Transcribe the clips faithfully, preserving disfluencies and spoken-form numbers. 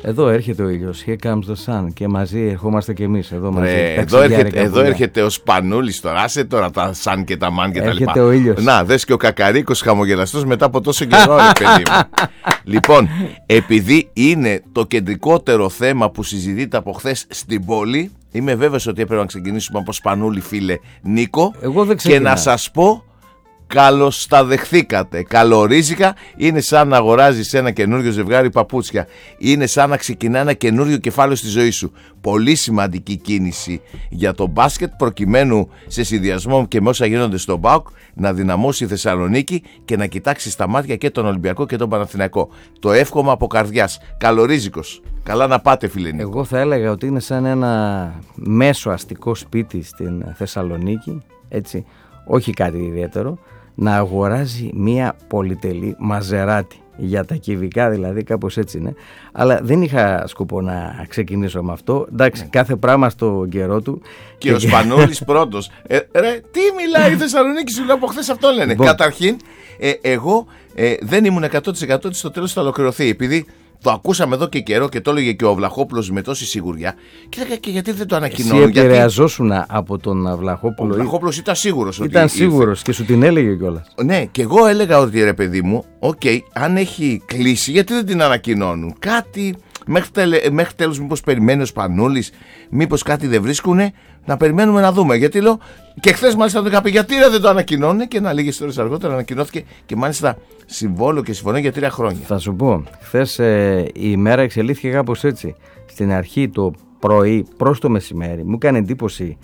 Εδώ έρχεται ο ήλιος, here comes the sun, και μαζί ερχόμαστε και εμείς εδώ μαζί. Ε, εδώ έρχεται, εδώ έρχεται ο Σπανούλης τώρα, άσε τώρα τα sun και τα man και τα λοιπά. Έρχεται ο ήλιος. Να, δες και ο Κακαρίκος χαμογελαστός μετά από τόσο καιρό, ρε παιδί μου. Λοιπόν, επειδή είναι το κεντρικότερο θέμα που συζητείται από χθες στην πόλη, είμαι βέβαιος ότι έπρεπε να ξεκινήσουμε από Σπανούλη, φίλε Νίκο. Εγώ δεν και να σας πω, καλώς τα δεχθήκατε. Καλορίζικα. Είναι σαν να αγοράζεις ένα καινούριο ζευγάρι παπούτσια. Είναι σαν να ξεκινά ένα καινούριο κεφάλαιο στη ζωή σου. Πολύ σημαντική κίνηση για το μπάσκετ, προκειμένου σε συνδυασμό και με όσα γίνονται στον ΠΑΟΚ να δυναμώσει η Θεσσαλονίκη και να κοιτάξει στα μάτια και τον Ολυμπιακό και τον Παναθηναϊκό. Το εύχομαι από καρδιάς. Καλορίζικος. Καλά να πάτε, φίλε Νίκο. Εγώ θα έλεγα ότι είναι σαν ένα μέσο αστικό σπίτι στην Θεσσαλονίκη, έτσι, όχι κάτι ιδιαίτερο, να αγοράζει μία πολυτελή μαζεράτη, για τα κυβικά δηλαδή, κάπως έτσι είναι. Αλλά δεν είχα σκοπό να ξεκινήσω με αυτό. Εντάξει, κάθε πράγμα στο καιρό του. Και, και ο Σπανούλης πρώτος. Ε, ρε, τι μιλάει η Θεσσαλονίκη, σου λέω από χθες αυτό λένε. Λοιπόν, καταρχήν, ε, εγώ ε, δεν ήμουν εκατό τοις εκατό ότι στο τέλος θα ολοκληρωθεί, επειδή το ακούσαμε εδώ και καιρό και το έλεγε και ο Βλαχόπουλος με τόση σιγουριά. Κοίταγα και γιατί δεν το ανακοινώνουν. Εσύ επηρεαζόσουν γιατί... από τον Βλαχόπουλο. Ο Βλαχόπουλος ήταν σίγουρος. Ήταν σίγουρος και σου την έλεγε κιόλας. Ναι, και εγώ έλεγα ότι ρε παιδί μου, οκ, okay, αν έχει κλείσει, γιατί δεν την ανακοινώνουν. Κάτι μέχρι, τελε, μέχρι τέλος, μήπως περιμένει ο Σπανούλης, μήπως κάτι δεν βρίσκουνε. Να περιμένουμε να δούμε. Γιατί λέω, και χθες μάλιστα το είχα πει, γιατί δεν το ανακοινώνουν, και ένα λίγες ώρες αργότερα ανακοινώθηκε και μάλιστα συμβόλαιο και συμφωνία για τρία χρόνια. Θα σου πω, χθες ε, η ημέρα εξελίχθηκε κάπως έτσι. Στην αρχή το πρωί προς το μεσημέρι μου έκανε εντύπωση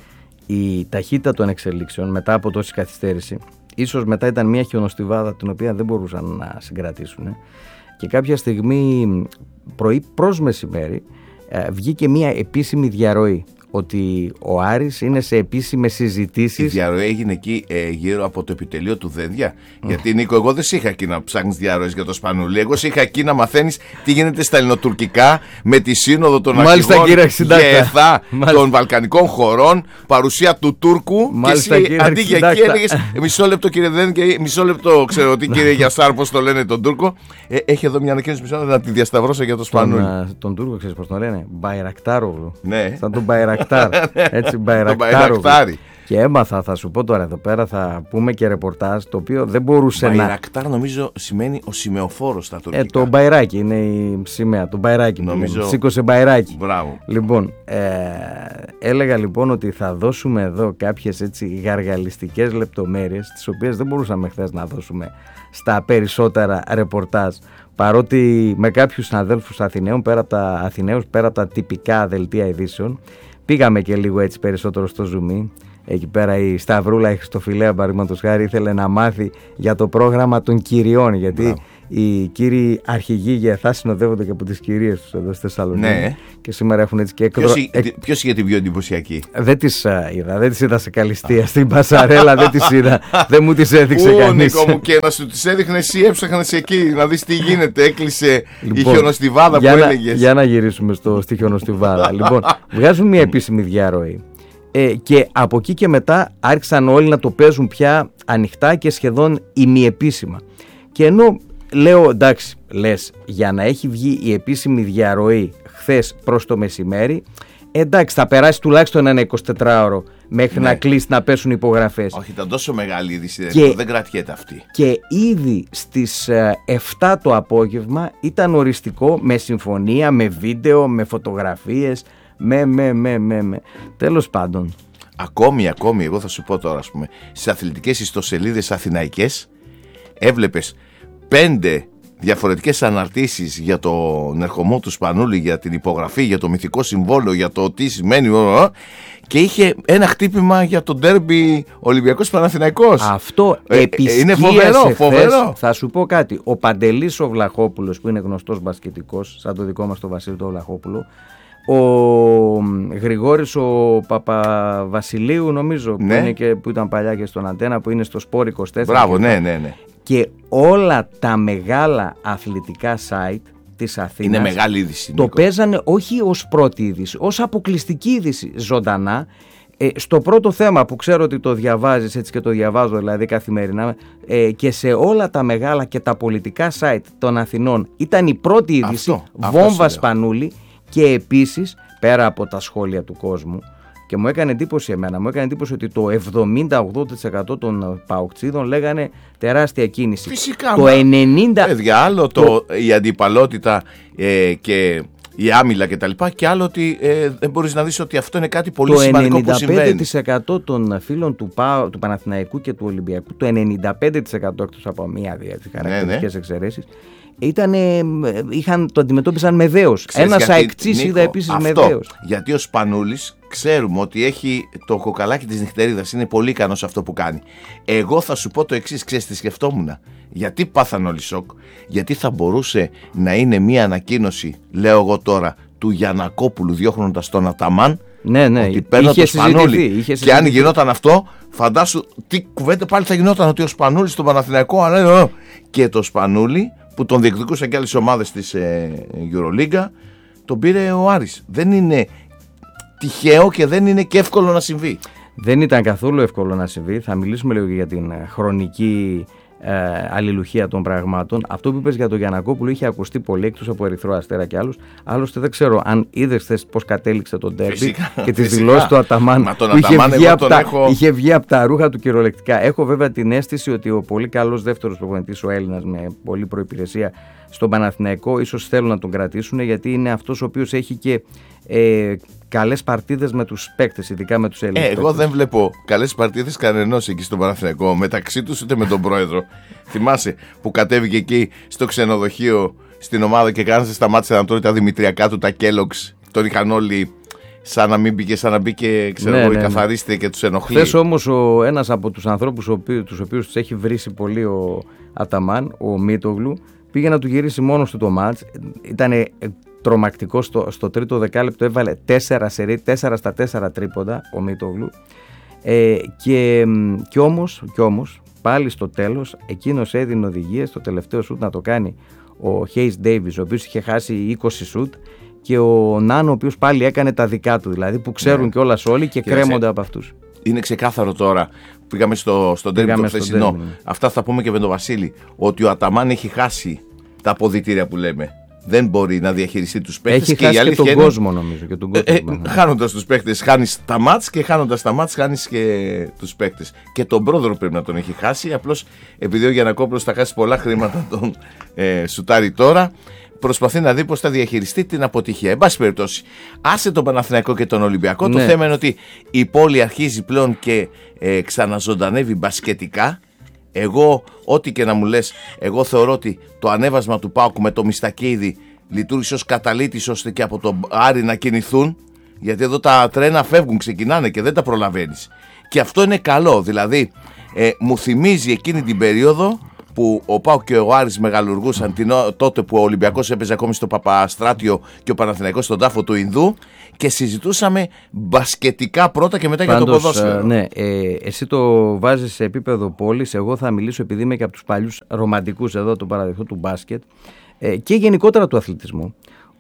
η ταχύτητα των εξελίξεων μετά από τόση καθυστέρηση. Ίσως μετά ήταν μια χιονοστιβάδα την οποία δεν μπορούσαν να συγκρατήσουν. Και κάποια στιγμή πρωί προς μεσημέρι ε, βγήκε μια επίσημη διαρροή ότι ο Άρης είναι σε επίσημες συζητήσεις. Η διαρροή έγινε εκεί ε, γύρω από το επιτελείο του Δένδια. Mm. Γιατί Νίκο, εγώ δεν σε είχα εκεί να ψάχνεις διαρροές για το Σπανούλη. Εγώ σε είχα εκεί να μαθαίνεις τι γίνεται στα ελληνοτουρκικά με τη σύνοδο των αρχηγών ΓΕΘΑ των Βαλκανικών χωρών, παρουσία του Τούρκου. Μάλιστα, και εσύ αντί για εκεί έλεγες μισό λεπτό κύριε Δένδια, μισό λεπτό ξέρω τι κύριε Γιασάρ, πώς το λένε τον Τούρκο. Ε, έχει εδώ μια ανακοίνωση μισό να τη διασταυρώσω για το Σπανούλη. Τον, τον Τούρκο ξέρεις πώς το λένε, Μπαϊρακτάρογλου. Ναι. Σαν τον Μπαϊρακτάρ. Έτσι, Μπαϊρακτάρι. Και έμαθα, θα σου πω τώρα εδώ πέρα, θα πούμε και ρεπορτάζ το οποίο δεν μπορούσε Μπαϊρακτάρ, να. Μπαϊρακτάρ νομίζω σημαίνει ο σημεοφόρος στα τουρκικά. Ε, το μπαϊράκι είναι η σημαία, το μπαϊράκι. Νομίζω... Σήκωσε μπαϊράκι. Μπράβο. Λοιπόν, ε, έλεγα λοιπόν ότι θα δώσουμε εδώ κάποιες έτσι γαργαλιστικές λεπτομέρειες, τις οποίες δεν μπορούσαμε χθες να δώσουμε στα περισσότερα ρεπορτάζ. Παρότι με κάποιους συναδέλφους Αθηναίων, πέρα από τα Αθηναίους, πέρα από τα τυπικά δελτία ειδήσεων, πήγαμε και λίγο έτσι περισσότερο στο ζουμί. Εκεί πέρα η Σταυρούλα, η Χριστοφιλέα, παραδείγματος χάρη, ήθελε να μάθει για το πρόγραμμα των κυριών. Γιατί Μπράβο. Οι κύριοι αρχηγοί ΓΕΘΑ συνοδεύονται και από τις κυρίες τους εδώ στη Θεσσαλονίκη. Ναι. Και σήμερα έχουν έτσι και εκδρο... Ποιος, ποιος είχε την πιο εντυπωσιακή? Δεν τις uh, είδα, δεν τις είδα σε καλυστία στην Πασαρέλα, δεν τις είδα, δεν μου τις έδειξε κανείς. Νίκο μου, και να σου τις έδειχνε εσύ, έψαχνες εκεί να δεις τι γίνεται, έκλεισε λοιπόν, η χιονοστιβάδα που να, έλεγες. Για να γυρίσουμε στο, στη χιονοστιβάδα. Λοιπόν, βγάζουν μια επίσημη διαρροή. Ε, και από εκεί και μετά άρχισαν όλοι να το παίζουν πια ανοιχτά και σχεδόν ημιεπίσημα. Και ενώ λέω εντάξει, λες, για να έχει βγει η επίσημη διαρροή χθες προς το μεσημέρι, εντάξει, θα περάσει τουλάχιστον ένα εικοσιτετράωρο μέχρι ναι. να κλείσει να πέσουν υπογραφές. Όχι, ήταν τόσο μεγάλη είδηση, και, δεν κρατιέται αυτή. Και ήδη στις εφτά το απόγευμα ήταν οριστικό, με συμφωνία, με βίντεο, με φωτογραφίες, με, με, με, με, με. Τέλος πάντων. Ακόμη, ακόμη, εγώ θα σου πω τώρα, ας πούμε, στις αθλητικές ιστοσελίδες αθηναϊκές έβλεπες πέντε διαφορετικές αναρτήσεις για τον ερχομό του Σπανούλη, για την υπογραφή, για το μυθικό συμβόλαιο, για το τι σημαίνει, και είχε ένα χτύπημα για το ντέρμπι Ολυμπιακός Παναθηναϊκός. Αυτό ε, επισκίασε. Είναι φοβερό, φοβερό. Θα σου πω κάτι. Ο Παντελής ο Βλαχόπουλος, που είναι γνωστός μπασκετικός, σαν το δικό μας τον Βασίλη τον Βλαχόπουλο, ο Γρηγόρης ο Παπαβασιλείου, νομίζω, ναι. που, είναι και, που ήταν παλιά και στον Αντένα, που είναι στο Σπορ είκοσι τέσσερα. Μπράβο, ναι, ναι, ναι. Και όλα τα μεγάλα αθλητικά site της Αθήνας, είναι μεγάλη είδηση, το Νίκο. παίζανε όχι ως πρώτη είδηση, ως αποκλειστική είδηση ζωντανά, Ε, στο πρώτο θέμα που ξέρω ότι το διαβάζεις έτσι και το διαβάζω δηλαδή καθημερινά ε, και σε όλα τα μεγάλα και τα πολιτικά site των Αθηνών ήταν η πρώτη είδηση, αυτό, βόμβα αυτό Σπανούλη, και επίσης πέρα από τα σχόλια του κόσμου, και μου έκανε εντύπωση εμένα, μου έκανε εντύπωση ότι το εβδομήντα με ογδόντα τοις εκατό των παοκτσίδων λέγανε τεράστια κίνηση. Φυσικά, το ενενήντα τοις εκατό παιδιά, άλλο το, η αντιπαλότητα ε, και η άμυλα και τα λοιπά, και άλλο ότι ε, δεν μπορείς να δεις ότι αυτό είναι κάτι πολύ το σημαντικό που συμβαίνει. Το ενενήντα πέντε τοις εκατό των φίλων του, Πα, του Παναθηναϊκού και του Ολυμπιακού, το ενενήντα πέντε τοις εκατό εκτός από μία-δύο χαρακτηριστικές ναι, ναι. εξαιρέσεις, Ήτανε, είχαν, το αντιμετώπισαν με δέος. Ένας αεκτσής είδα επίσης με δέος. Γιατί ο Σπανούλης ξέρουμε ότι έχει το κοκαλάκι της νυχτερίδας, είναι πολύ ικανός αυτό που κάνει. Εγώ θα σου πω το εξής, ξέρεις τι σκεφτόμουν? Γιατί πάθαν όλοι σοκ? Γιατί θα μπορούσε να είναι μια ανακοίνωση, λέω εγώ τώρα, του Γιαννακόπουλου διώχνοντας τον Αταμάν. Ναι, ναι, ότι παίρνω το Σπανούλη. Και αν γινόταν αυτό, φαντάσου τι κουβέντα πάλι θα γινόταν, ότι ο Σπανούλης στον Παναθηναϊκό ανέλεγε. Και το Σπανούλη που τον διεκδικούσαν και άλλες ομάδες της ε, Euroliga, τον πήρε ο Άρης. Δεν είναι τυχαίο και δεν είναι και εύκολο να συμβεί. Δεν ήταν καθόλου εύκολο να συμβεί. Θα μιλήσουμε λίγο για την χρονική ε, αλληλουχία των πραγμάτων. Αυτό που είπες για τον Γιαννακόπουλο είχε ακουστεί πολύ, εκτός από Ερυθρό Αστέρα και άλλους. Άλλωστε δεν ξέρω αν είδες χθες πώς κατέληξε τον ντέρμπι και τις δηλώσεις του Αταμάν. Μα τον που Αταμάν είχε, βγει από τα, έχω... είχε βγει από τα ρούχα του κυριολεκτικά. Έχω βέβαια την αίσθηση ότι ο πολύ καλός δεύτερος προπονητής, ο Έλληνας με πολλή προϋπηρεσία στον Παναθηναϊκό, ίσως θέλουν να τον κρατήσουν, γιατί είναι αυτός ο οποίος έχει και ε, καλές παρτίδες με τους παίκτες, ειδικά με τους Έλληνες. Ε, εγώ δεν βλέπω καλές παρτίδες κανενός εκεί στον Παναθηναϊκό, μεταξύ τους ούτε με τον πρόεδρο. Θυμάσαι που κατέβηκε εκεί στο ξενοδοχείο στην ομάδα και κάνασε, σταμάτησε να τρώει τα δημητριακά του, τα Kellogg's. Τον είχαν όλοι σαν να μην μπήκε, σαν να μπήκε, ξέρω εγώ, ναι, ναι, η καθαρίστρια και τους ενοχλεί. Χθες όμως ο, ένας από τους ανθρώπους ο, τους οποίους τους έχει βρήσει πολύ ο Αταμάν, ο Μίτογλου, πήγε να του γυρίσει μόνος του το μάτς. Ήτανε τρομακτικό, στο, στο τρίτο δεκάλεπτο έβαλε τέσσερα σερί, τέσσερα στα τέσσερα τρίποντα ο Μίτογλου. Ε, και, και, όμως, και όμως πάλι στο τέλος εκείνος έδινε οδηγίες, το τελευταίο σουτ να το κάνει ο Hayes Davis, ο οποίος είχε χάσει είκοσι σουτ, και ο Νάν, ο οποίος πάλι έκανε τα δικά του, δηλαδή που ξέρουν ναι. κιόλας όλοι και, και κρέμονται ξέ... από αυτούς. Είναι ξεκάθαρο τώρα, πήγαμε στο, στο ντέρμπι το χθεσινό, ναι. Αυτά θα πούμε και με τον Βασίλη, ότι ο Αταμάν έχει χάσει τα αποδυτήρια που λέμε. Δεν μπορεί να διαχειριστεί τους παίκτες. Έχει και χάσει και τον είναι... κόσμο, νομίζω. Και τον κόσμο, ε, ε, χάνοντας τους παίκτες χάνεις τα μάτς, και χάνοντας τα μάτς χάνεις και τους παίκτες. Και τον πρόεδρο πρέπει να τον έχει χάσει. Απλώς επειδή ο Γιαννακόπουλος θα χάσει πολλά χρήματα τον ε, σουτάρει τώρα, προσπαθεί να δει πώς θα διαχειριστεί την αποτυχία. Εν πάση περιπτώσει, άσε τον Παναθηναϊκό και τον Ολυμπιακό. Ναι. Το θέμα είναι ότι η πόλη αρχίζει πλέον και ε, ξαναζωντανεύει μπασκετικά. Εγώ, ό,τι και να μου λες, εγώ θεωρώ ότι το ανέβασμα του ΠΑΟΚ με το Μιστακίδη λειτουργήσε ως καταλήτης ώστε και από τον Άρη να κινηθούν, γιατί εδώ τα τρένα φεύγουν, ξεκινάνε και δεν τα προλαβαίνεις. Και αυτό είναι καλό, δηλαδή ε, μου θυμίζει εκείνη την περίοδο που ο ΠΑΟΚ και ο Άρης μεγαλουργούσαν, την, τότε που ο Ολυμπιακός έπαιζε ακόμη στο Παπαστράτιο και ο Παναθηναϊκός στον τάφο του Ινδού, και συζητούσαμε μπασκετικά πρώτα και μετά. Πάντως, για το ποδόσφαιρο. Ναι, ε, εσύ το βάζεις σε επίπεδο πόλης. Εγώ θα μιλήσω, επειδή είμαι και από τους παλιούς ρομαντικούς εδώ, τον παραδεχτώ, του μπάσκετ ε, και γενικότερα του αθλητισμού,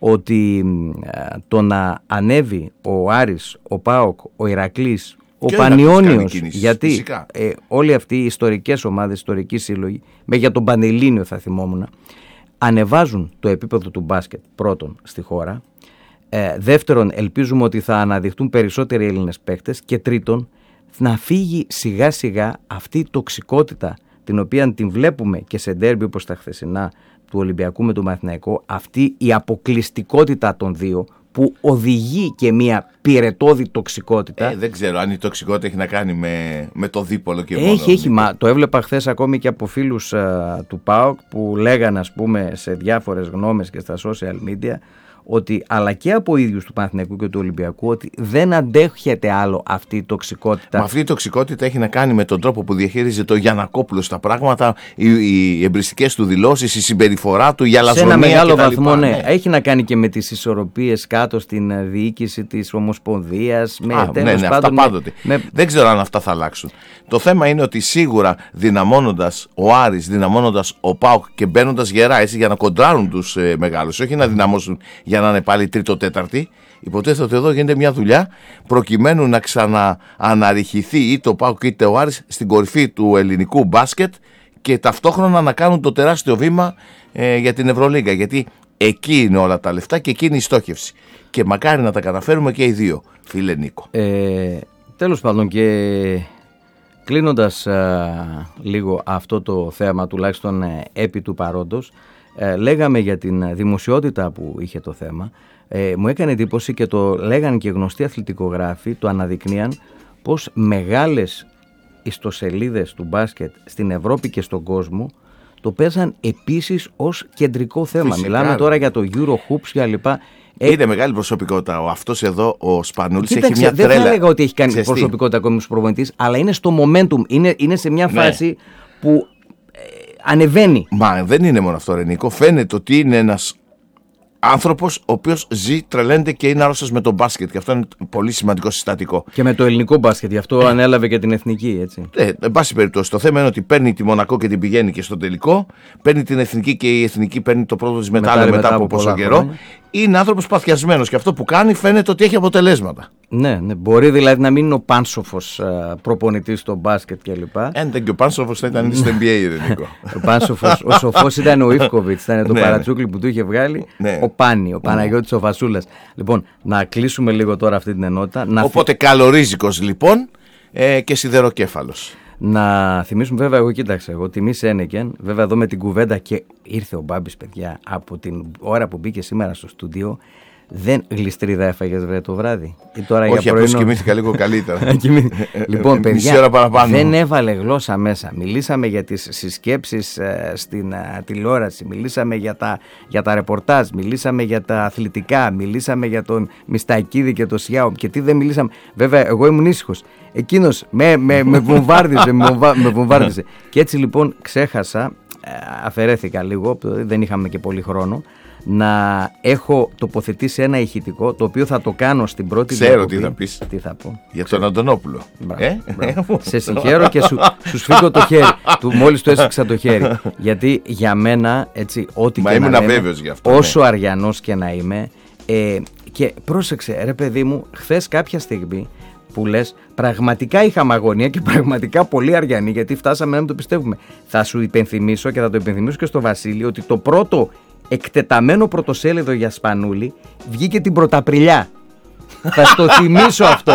ότι ε, το να ανέβει ο Άρης, ο ΠΑΟΚ, ο Ηρακλής, ο Πανιώνιος, γιατί ε, όλοι αυτοί οι ιστορικές ομάδες, ιστορικοί σύλλογοι, με για τον Πανελλήνιο θα θυμόμουν, ανεβάζουν το επίπεδο του μπάσκετ πρώτον στη χώρα. Ε, δεύτερον, ελπίζουμε ότι θα αναδειχτούν περισσότεροι Έλληνες παίκτες, και τρίτον, να φύγει σιγά σιγά αυτή η τοξικότητα, την οποία την βλέπουμε και σε ντέρμπι όπως τα χθεσινά του Ολυμπιακού με τον Παναθηναϊκό, αυτή η αποκλειστικότητα των δύο που οδηγεί και μια πυρετώδη τοξικότητα. Ε, δεν ξέρω αν η τοξικότητα έχει να κάνει με, με το δίπολο και έχει, μόνο. Έχει, έχει, μα το έβλεπα χθες ακόμη και από φίλους uh, του ΠΑΟΚ που λέγανε, ας πούμε, σε διάφορες γνώμες και στα social media, ότι, αλλά και από ίδιους του Παναθηναϊκού και του Ολυμπιακού, ότι δεν αντέχεται άλλο αυτή η τοξικότητα. Μα αυτή η τοξικότητα έχει να κάνει με τον τρόπο που διαχείριζε ο Γιαννακόπουλος στα πράγματα, οι, οι εμπριστικές του δηλώσεις, η συμπεριφορά του, η αλαζονία. Σε ένα μεγάλο βαθμό, ναι. ναι. Έχει να κάνει και με τις ισορροπίες κάτω στην διοίκηση της Ομοσπονδίας. Με, Α, ναι, ναι, πάντων, αυτά πάντοτε. Με... Δεν ξέρω αν αυτά θα αλλάξουν. Το θέμα είναι ότι σίγουρα δυναμώνοντας ο Άρης, δυναμώνοντας ο ΠΑΟΚ και μπαίνοντας γερά έτσι, για να κοντράρουν τους ε, μεγάλους, όχι να δυναμώσουν για για να είναι πάλι τρίτο-τέταρτη. Υποτίθεται ότι εδώ γίνεται μια δουλειά προκειμένου να ξανααναρριχηθεί είτε ο ΠΑΟΚ είτε ο Άρης στην κορυφή του ελληνικού μπάσκετ και ταυτόχρονα να κάνουν το τεράστιο βήμα ε, για την Ευρωλίγκα. Γιατί εκεί είναι όλα τα λεφτά και εκεί είναι η στόχευση. Και μακάρι να τα καταφέρουμε και οι δύο, φίλε Νίκο. Ε, τέλος πάντων, και κλείνοντας α, λίγο αυτό το θέμα, τουλάχιστον ε, επί του παρόντος, ε, λέγαμε για την δημοσιότητα που είχε το θέμα. Ε, μου έκανε εντύπωση και το λέγανε και γνωστοί αθλητικογράφοι, το αναδεικνύαν, πως μεγάλες ιστοσελίδες του μπάσκετ στην Ευρώπη και στον κόσμο το παίζαν επίσης ως κεντρικό θέμα. Φυσικά. Μιλάμε τώρα για το Eurohoops και λοιπά. Είναι μεγάλη προσωπικότητα. Ο αυτός εδώ, ο Σπανούλης, Κοίταξε, έχει μια δεν τρέλα. Δεν θα έλεγα ότι έχει κάνει Ξεστή. προσωπικότητα ακόμη ως προπονητής, αλλά είναι στο momentum. Είναι, είναι σε μια ναι. φάση που ε, ανεβαίνει. Μα δεν είναι μόνο αυτό, ρε Νίκο. Φαίνεται ότι είναι ένας άνθρωπος ο οποίος ζει, τρελαίνεται και είναι άρρωστος με τον μπάσκετ. Και αυτό είναι πολύ σημαντικό συστατικό. Και με το ελληνικό μπάσκετ, γι' αυτό ανέλαβε και την εθνική, έτσι. Ε, εν πάση περιπτώσει, το θέμα είναι ότι παίρνει τη Μονακό και την πηγαίνει και στο τελικό. Παίρνει την εθνική και η εθνική παίρνει το πρώτο της μετάλλιο μετά, μετά από πόσο καιρό. Χρόνια. Είναι άνθρωπος παθιασμένος και αυτό που κάνει φαίνεται ότι έχει αποτελέσματα. Ναι, ναι, μπορεί δηλαδή να μην είναι ο Πάνσοφος uh, προπονητής στο μπάσκετ κλπ. Έντε και ο Πάνσοφος θα ήταν στο N B A, δεν Νίκο. Ο Πάνσοφος, ο σοφός ήταν ο Ιβκοβιτς, ήταν το ναι, παρατσούκλι που του είχε βγάλει, ναι. ο Πάνι, ο Παναγιώτης ο Φασούλας. Λοιπόν, να κλείσουμε λίγο τώρα αυτή την ενότητα. Να Οπότε θυ... καλορίζικος λοιπόν ε, και σιδεροκέφαλος. Να θυμίσουμε, βέβαια, εγώ κοίταξα, εγώ τιμή Σένεκεν, βέβαια εδώ με την κουβέντα, και ήρθε ο Μπάμπης, παιδιά, από την ώρα που μπήκε σήμερα στο στούντιο. Δεν γλιστρίδα έφαγες βρε το βράδυ? Ή τώρα όχι, για απλώς κοιμήθηκα λίγο καλύτερα. Λοιπόν, παιδιά, δεν έβαλε γλώσσα μέσα. Μιλήσαμε για τις συσκέψεις ε, στην ε, τηλεόραση, μιλήσαμε για τα, για τα ρεπορτάζ, μιλήσαμε για τα αθλητικά, μιλήσαμε για τον Μιστακίδη και τον Σιάου και τι δεν μιλήσαμε. Βέβαια, εγώ ήμουν ήσυχος. Εκείνος με, με, με βομβάρδιζε, με, με βομβάρδιζε. Και έτσι λοιπόν ξέχασα, ε, αφαιρέθηκα λίγο, δεν είχαμε και πολύ χρόνο, να έχω τοποθετήσει ένα ηχητικό, το οποίο θα το κάνω στην πρώτη Ξέρω διακοπή. τι θα πεις. Τι θα πω. Για τον Αντωνόπουλο. Μπράβο, ε? μπράβο. Σε συγχαίρω και σου, σου σφίγγω το χέρι. Του, μόλις του έσφιξα το χέρι. Γιατί για μένα, έτσι, ό,τι Μα και να λέμε, γι' αυτό, όσο ναι. αριανός και να είμαι, ε, και πρόσεξε ρε παιδί μου, χθες κάποια στιγμή που λες, πραγματικά είχαμε αγωνία και πραγματικά πολύ αριανή, γιατί φτάσαμε να μην το πιστεύουμε. Θα σου υπενθυμίσω και θα το υπενθυμίσω και στο Βασίλη ότι το πρώτο εκτεταμένο πρωτοσέλιδο για Σπανούλη βγήκε την Πρωταπριλιά. Θα στο θυμίσω αυτό.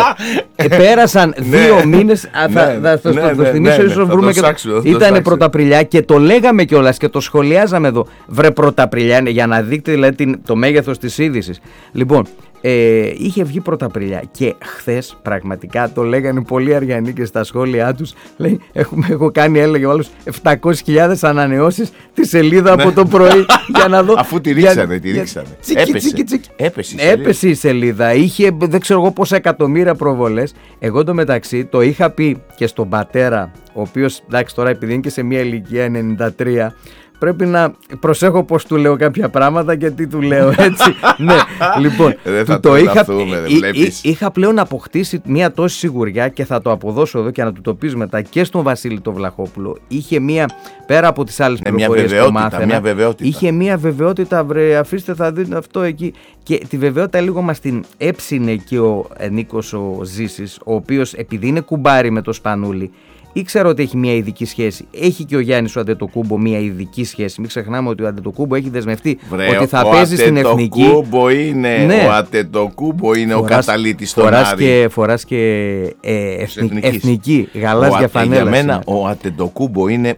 Πέρασαν δύο μήνες. Θα το θυμίσω, ίσως βρούμε και το. Ήτανε Πρωταπριλιά και το λέγαμε κιόλας και το σχολιάζαμε εδώ. Βρε Πρωταπριλιά, για να δείτε δηλαδή το μέγεθος της είδησης. Λοιπόν, Ε, είχε βγει Πρωταπριλιά και χθες πραγματικά το λέγανε πολύ αριανοί και στα σχόλιά τους. Λέει, έχουμε, έχω κάνει, έλεγε ο άλλος, επτακόσιες χιλιάδες ανανεώσεις τη σελίδα από το πρωί για να δω. Αφού τη ρίξανε, τη ρίξανε. Τσίκι, έπεσε, τσίκι, τσίκι. έπεσε, η σελίδα. έπεσε η σελίδα. Είχε δεν ξέρω εγώ πόσα εκατομμύρια προβολές. Εγώ το μεταξύ το είχα πει και στον πατέρα, ο οποίος εντάξει τώρα επειδή είναι και σε μια ηλικία ενενήντα τρία, πρέπει να προσέχω πως του λέω κάποια πράγματα και τι του λέω, έτσι. Ναι, λοιπόν, δεν θα το, το είχα, λαθούμε, δεν εί, είχα πλέον αποκτήσει μια τόση σιγουριά και θα το αποδώσω εδώ και να του το πεις μετά και στον Βασίλη τον Βλαχόπουλο. Είχε μια, πέρα από τις άλλες ναι, πληροφορίες που μάθαινα, μια βεβαιότητα. είχε μια βεβαιότητα, βρε, αφήστε θα δείτε αυτό εκεί. Και τη βεβαιότητα λίγο μας την έψινε και ο Νίκος ο Ζήσης, ο οποίος επειδή είναι κουμπάρι με το Σπανούλη, ήξερα ότι έχει μια ειδική σχέση. Έχει και ο Γιάννης ο Αντετοκούμπο μια ειδική σχέση. Μην ξεχνάμε ότι ο Αντετοκούμπο έχει δεσμευτεί Βρε, ότι θα παίζει στην εθνική. Είναι, ναι. Ο Αντετοκούμπο είναι φοράς, ο καταλήτης στον φοράς Άρη. Και, φοράς και ε, εθνική, εθνική γαλάζια φανέλα. Για μένα ο Αντετοκούμπο είναι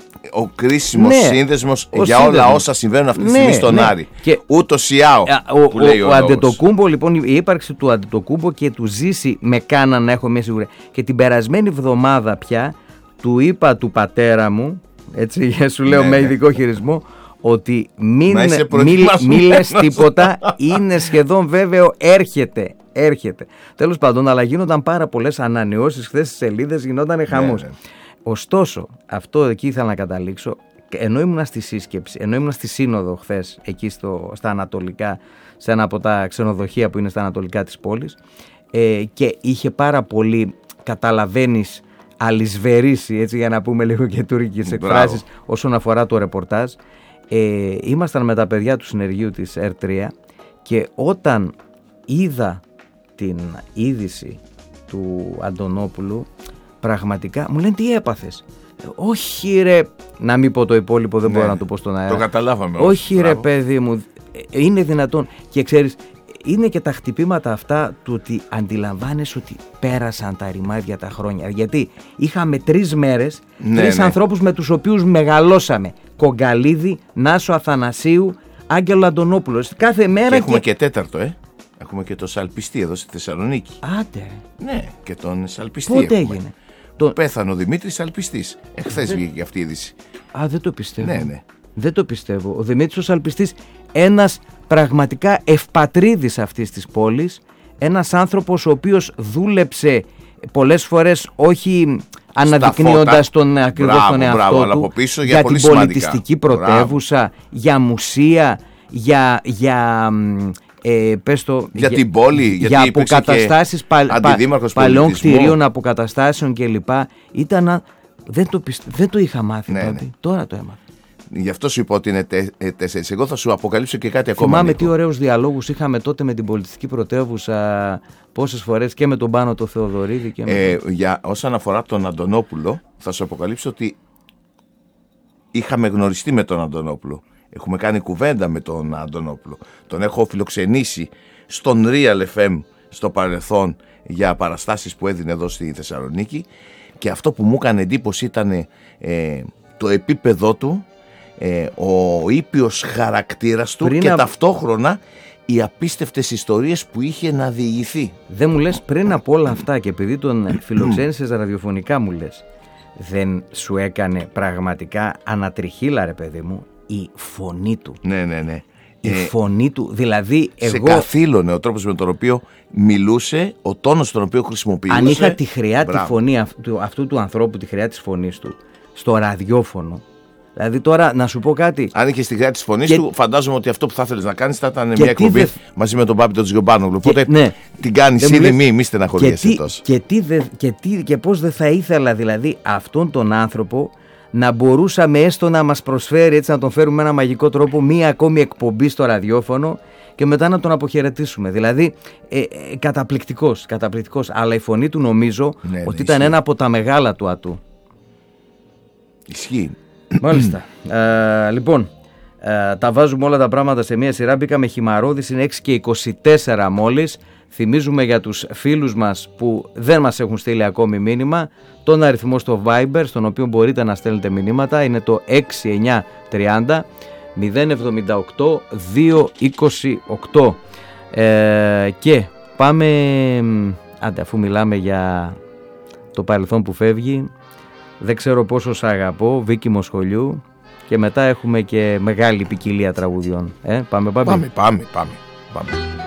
ο κρίσιμος ναι, σύνδεσμος για σύνδεσμος. όλα όσα συμβαίνουν αυτή τη στιγμή ναι, στον ναι. Άρη. Και ούτε ο Σιάο ο, που λέει ο, ο, ο Αντετοκούμπο, λοιπόν, η ύπαρξη του Αντετοκούμπο και του Ζήση με κάναν να έχω μια σιγουριά. Και την περασμένη εβδομάδα πια του είπα του πατέρα μου, έτσι για σου λέω ναι, με ειδικό χειρισμό, ότι μην, μην, μην λες τίποτα, είναι σχεδόν βέβαιο, έρχεται. Έρχεται. Τέλος πάντων, αλλά γίνονταν πάρα πολλές ανανεώσεις χθες στις σελίδες, γινόταν χαμός. Ναι, ναι. Ωστόσο, αυτό εκεί ήθελα να καταλήξω, ενώ ήμουν στη σύσκεψη, ενώ ήμουν στη σύνοδο χθες εκεί στο, στα ανατολικά, σε ένα από τα ξενοδοχεία που είναι στα ανατολικά της πόλης, ε, και είχε πάρα πολύ, καταλαβαίνεις, αλυσβερίσει, έτσι για να πούμε λίγο και τουρκικές εκφράσεις όσον αφορά το ρεπορτάζ. Ε, ήμασταν με τα παιδιά του συνεργείου της Ερ τρία Και όταν είδα την είδηση του Αντωνόπουλου, πραγματικά μου λένε τι έπαθες? Όχι ρε, να μην πω το υπόλοιπο, δεν ναι, μπορώ να το πω στον αέρα. Το καταλάβαμε. Όχι όμως. ρε παιδί μου, είναι δυνατόν? Και ξέρεις, είναι και τα χτυπήματα αυτά του ότι αντιλαμβάνεσαι ότι πέρασαν τα ρημάδια τα χρόνια. Γιατί είχαμε τρεις μέρες, ναι, τρεις ναι. ανθρώπους με τους οποίους μεγαλώσαμε. Κογκαλίδη, Νάσο Αθανασίου, Άγγελο Αντωνόπουλο. Κάθε μέρα. Και έχουμε και... και τέταρτο, ε. Έχουμε και το Σαλπιστή εδώ στη Θεσσαλονίκη. Άντε. Ναι, και τον Σαλπιστή. Πότε έχουμε. έγινε? Το... Πέθανε ο Δημήτρης Σαλπιστής. Εχθές βγήκε δεν... αυτή η είδηση. Α, δεν το πιστεύω. Ναι, ναι. Δεν το πιστεύω. Ο Δημήτρης ο Σαλπιστής, ένας πραγματικά ευπατρίδης αυτής της πόλης, ένας άνθρωπος ο οποίος δούλεψε πολλές φορές όχι αναδεικνύοντας τον ακριβώς τον εαυτό του, για, για την σημαντικά. πολιτιστική πρωτεύουσα, μπράβο. Για μουσεία, για, για, ε, πες το, για, για την πόλη, για αποκαταστάσεις πα, πα, παλαιών κτηρίων, αποκαταστάσεων κλπ. Ήταν, δεν, το πιστε, δεν το είχα μάθει ναι, τότε, ναι. Τώρα το έμαθα. Γι' αυτό σου είπα ότι είναι τέσσερις. Εγώ θα σου αποκαλύψω και κάτι ακόμα. Θυμάμαι τι ωραίους διαλόγους είχαμε τότε με την πολιτιστική πρωτεύουσα, πόσες φορές και με τον Πάνο το Θεοδωρίδη. Και με ε, τον... Για όσον αφορά τον Αντωνόπουλο, θα σου αποκαλύψω ότι είχαμε γνωριστεί με τον Αντωνόπουλο. Έχουμε κάνει κουβέντα με τον Αντωνόπουλο. Τον έχω φιλοξενήσει στον Real εφ εμ στο παρελθόν για παραστάσεις που έδινε εδώ στη Θεσσαλονίκη. Και αυτό που μου έκανε εντύπωση ήταν ε, το επίπεδό του, Ε, ο ήπιος χαρακτήρας του πριν και α... ταυτόχρονα οι απίστευτες ιστορίες που είχε να διηγηθεί. Δεν μου λες πριν από όλα αυτά, και επειδή τον φιλοξένησες ραδιοφωνικά, μου λες, δεν σου έκανε πραγματικά ανατριχύλα ρε παιδί μου η φωνή του? Ναι, ναι, ναι. Η ε, φωνή του, δηλαδή εγώ... Σε καθήλωνε ο τρόπος με τον οποίο μιλούσε, ο τόνος τον οποίο χρησιμοποιούσε. Αν είχα τη χρειά τη φωνή αυτού, αυτού του ανθρώπου, τη χρειά της φωνής του στο ραδιόφωνο, δηλαδή τώρα να σου πω κάτι. Αν είχε τη χρειά τη φωνή του, φαντάζομαι ότι αυτό που θα ήθελε να κάνει θα ήταν μια εκπομπή δε... μαζί με τον Πάπη τον Τζιομπάνογλου. Οπότε ναι. την κάνει ήδη, μη, μη στεναχωριέσαι τόσο. Και, τι δε... και, τι... και πώς δεν θα ήθελα δηλαδή αυτόν τον άνθρωπο να μπορούσαμε έστω να μας προσφέρει, έτσι να τον φέρουμε με ένα μαγικό τρόπο, μία ακόμη εκπομπή στο ραδιόφωνο και μετά να τον αποχαιρετήσουμε. Δηλαδή ε, ε, καταπληκτικός, καταπληκτικός. Αλλά η φωνή του νομίζω ναι, ότι ναι, ήταν ισχύει. Ένα από τα μεγάλα του ατού. Ισχύει. Μάλιστα. ε, λοιπόν, ε, τα βάζουμε όλα τα πράγματα σε μια σειρά. Μπήκαμε χυμαρώδης, είναι έξι και είκοσι τέσσερα μόλις. Θυμίζουμε για τους φίλους μας που δεν μας έχουν στείλει ακόμη μήνυμα τον αριθμό στο Viber, στον οποίο μπορείτε να στέλνετε μηνύματα. Είναι το έξι εννιά τριάντα μηδέν εβδομήντα οκτώ διακόσια είκοσι οκτώ. ε, Και πάμε, άντε, αφού μιλάμε για το παρελθόν που φεύγει, δεν ξέρω πόσο σ' αγαπώ, Βίκη Μοσχολιού, και μετά έχουμε και μεγάλη ποικιλία τραγουδιών. ε, Πάμε, πάμε. Πάμε, πάμε, πάμε, πάμε.